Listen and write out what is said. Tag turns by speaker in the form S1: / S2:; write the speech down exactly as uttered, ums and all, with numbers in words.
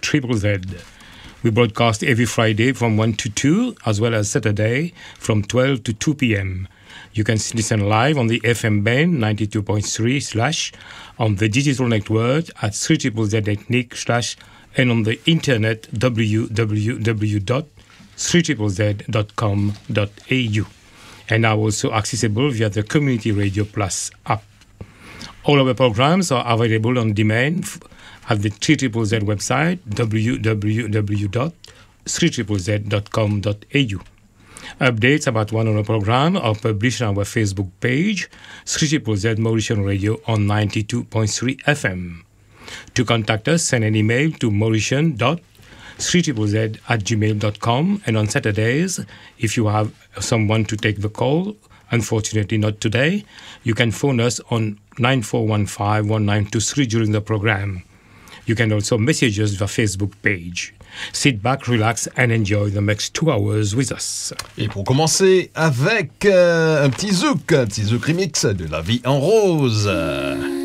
S1: Triple Z. We broadcast every Friday from one to two, as well as Saturday from twelve to two p.m. You can listen live on the F M band ninety-two point three slash, on the digital network at three Z Z dot net slash, and on the internet w w w dot three z z dot com dot a u. And now also accessible via the Community Radio Plus app. All our programs are available on demand at the three Z Z website, w w w dot three z z dot com dot a u. Updates about one of our program are published on our Facebook page, three Z Z Mauritian Radio on ninety-two point three F M. To contact us, send an email to mauritian dot three z z at gmail dot com, and on Saturdays, if you have someone to take the call, unfortunately not today, you can phone us on nine four one five one nine two three during the program. You can also message us via Facebook page. Sit back, relax, and enjoy the next two hours with us.
S2: Et pour commencer avec euh, un petit zouk, un petit zouk remix de La Vie en Rose.